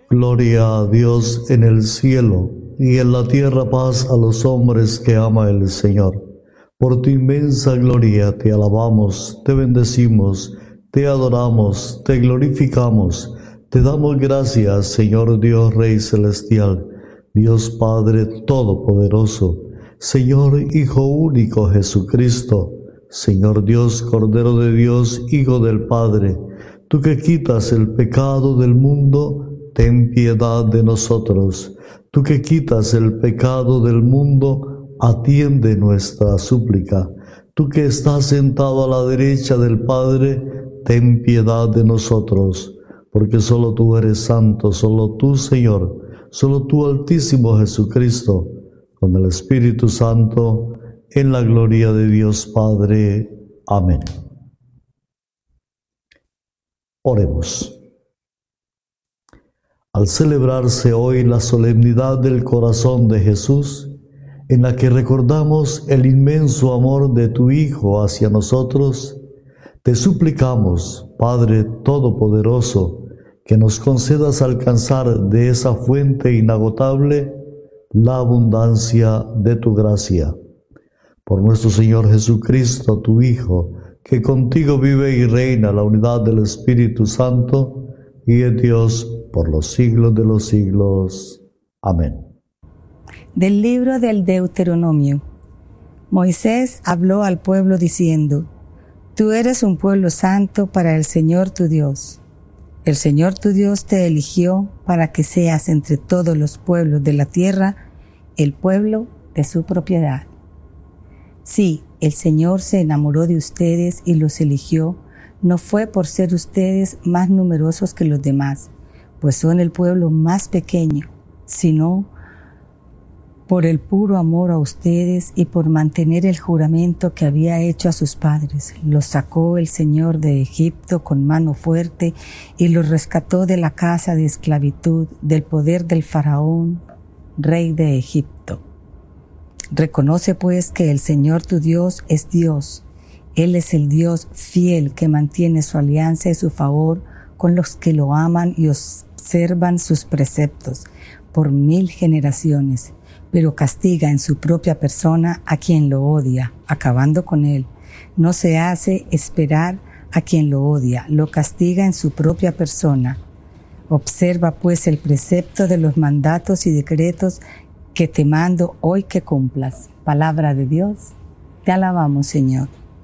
Gloria a Dios en el cielo, y en la tierra paz a los hombres que ama el Señor. Por tu inmensa gloria te alabamos, te bendecimos, te adoramos, te glorificamos, te damos gracias, Señor Dios Rey Celestial, Dios Padre Todopoderoso, Señor Hijo único Jesucristo, Señor Dios, Cordero de Dios, Hijo del Padre, tú que quitas el pecado del mundo, ten piedad de nosotros. Tú que quitas el pecado del mundo, atiende nuestra súplica. Tú que estás sentado a la derecha del Padre, ten piedad de nosotros. Porque solo tú eres santo, solo tú, Señor, solo tú, Altísimo Jesucristo, con el Espíritu Santo, en la gloria de Dios Padre. Amén. Oremos. Al celebrarse hoy la solemnidad del corazón de Jesús, en la que recordamos el inmenso amor de tu Hijo hacia nosotros, te suplicamos, Padre Todopoderoso, que nos concedas alcanzar de esa fuente inagotable la abundancia de tu gracia. Por nuestro Señor Jesucristo, tu Hijo, que contigo vive y reina la unidad del Espíritu Santo, y es Dios por los siglos de los siglos. Amén. Del libro del Deuteronomio. Moisés habló al pueblo diciendo: Tú eres un pueblo santo para el Señor tu Dios. El Señor tu Dios te eligió para que seas entre todos los pueblos de la tierra el pueblo de su propiedad. Sí, el Señor se enamoró de ustedes y los eligió. No fue por ser ustedes más numerosos que los demás, pues son el pueblo más pequeño, sino por el puro amor a ustedes y por mantener el juramento que había hecho a sus padres. Los sacó el Señor de Egipto con mano fuerte y los rescató de la casa de esclavitud, del poder del faraón, rey de Egipto. Reconoce pues que el Señor tu Dios es Dios. Él es el Dios fiel que mantiene su alianza y su favor con los que lo aman y observan sus preceptos por 1000 generaciones, pero castiga en su propia persona a quien lo odia, acabando con él. No se hace esperar a quien lo odia, lo castiga en su propia persona. Observa pues el precepto de los mandatos y decretos que te mando hoy que cumplas. Palabra de Dios, te alabamos, Señor.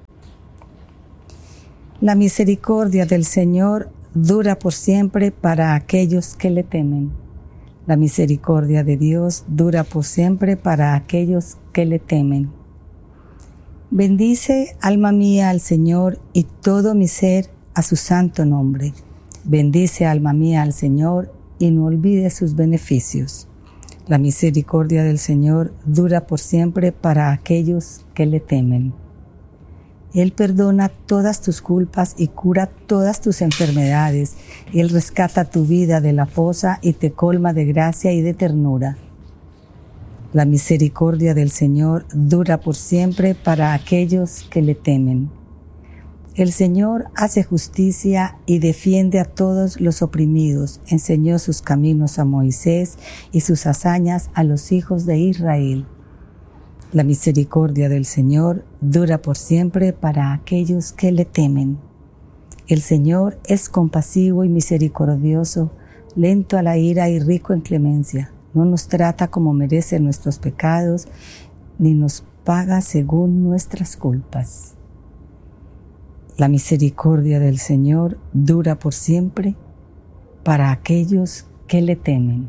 La misericordia del Señor dura por siempre para aquellos que le temen. La misericordia de Dios dura por siempre para aquellos que le temen. Bendice, alma mía, al Señor, y todo mi ser a su santo nombre. Bendice, alma mía, al Señor, y no olvides sus beneficios. La misericordia del Señor dura por siempre para aquellos que le temen. Él perdona todas tus culpas y cura todas tus enfermedades. Él rescata tu vida de la fosa y te colma de gracia y de ternura. La misericordia del Señor dura por siempre para aquellos que le temen. El Señor hace justicia y defiende a todos los oprimidos. Enseñó sus caminos a Moisés y sus hazañas a los hijos de Israel. La misericordia del Señor dura por siempre para aquellos que le temen. El Señor es compasivo y misericordioso, lento a la ira y rico en clemencia. No nos trata como merecen nuestros pecados, ni nos paga según nuestras culpas. La misericordia del Señor dura por siempre para aquellos que le temen.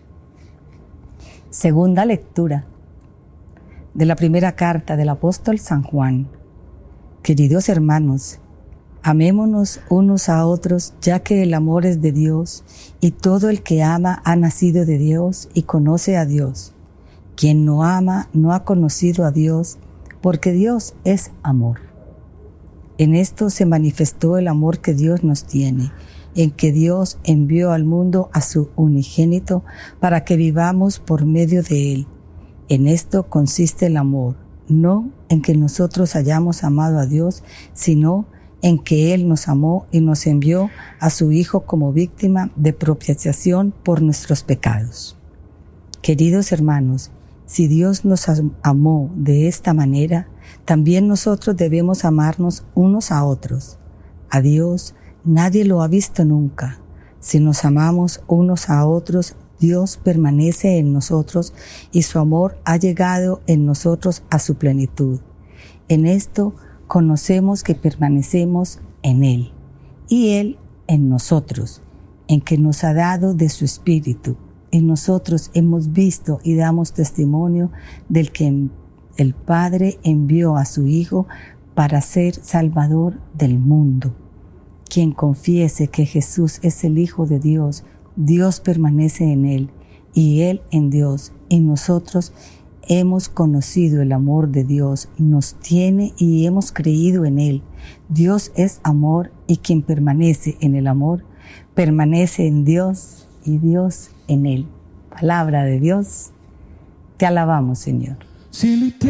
Segunda lectura de la primera carta del apóstol San Juan. Queridos hermanos, amémonos unos a otros, ya que el amor es de Dios, y todo el que ama ha nacido de Dios y conoce a Dios. Quien no ama no ha conocido a Dios, porque Dios es amor. En esto se manifestó el amor que Dios nos tiene, en que Dios envió al mundo a su unigénito para que vivamos por medio de él. En esto consiste el amor, no en que nosotros hayamos amado a Dios, sino en que Él nos amó y nos envió a su Hijo como víctima de propiciación por nuestros pecados. Queridos hermanos, si Dios nos amó de esta manera, también nosotros debemos amarnos unos a otros. A Dios nadie lo ha visto nunca. Si nos amamos unos a otros, Dios permanece en nosotros y su amor ha llegado en nosotros a su plenitud. En esto conocemos que permanecemos en Él y Él en nosotros, en que nos ha dado de su Espíritu. Y nosotros hemos visto y damos testimonio del que el Padre envió a su Hijo para ser Salvador del mundo. Quien confiese que Jesús es el Hijo de Dios, Dios permanece en Él y Él en Dios. Y nosotros hemos conocido el amor de Dios, nos tiene y hemos creído en Él. Dios es amor y quien permanece en el amor, permanece en Dios y Dios en Él. Palabra de Dios, te alabamos, Señor.